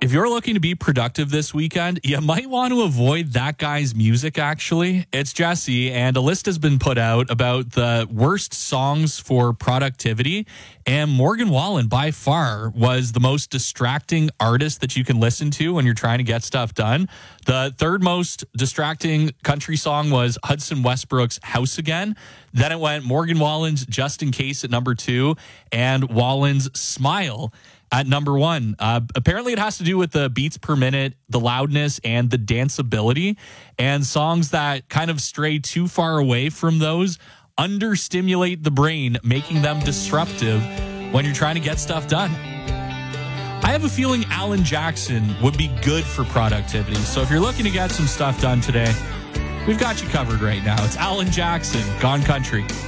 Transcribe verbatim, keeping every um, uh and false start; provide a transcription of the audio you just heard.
If you're looking to be productive this weekend, you might want to avoid that guy's music, actually. It's Jesse, and a list has been put out about the worst songs for productivity. And Morgan Wallen, by far, was the most distracting artist that you can listen to when you're trying to get stuff done. The third most distracting country song was Hudson Westbrook's House Again. Then it went Morgan Wallen's Just in Case at number two and Wallen's Smile at number one. Uh, apparently it has to do with the beats per minute, the loudness, and the danceability. And songs that kind of stray too far away from those understimulate the brain, making them disruptive when you're trying to get stuff done. I have a feeling Alan Jackson would be good for productivity. So if you're looking to get some stuff done today, we've got you covered right now. It's Alan Jackson, Gone Country.